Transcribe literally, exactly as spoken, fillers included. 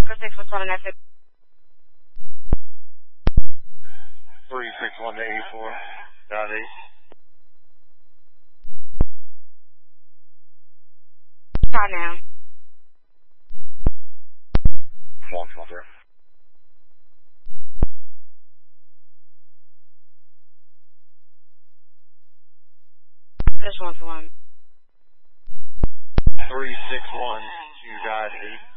for six one seven exit. three six one to eighty-four. Dot eight. Try now. One small zero. Just one for one. three six one two dot eight.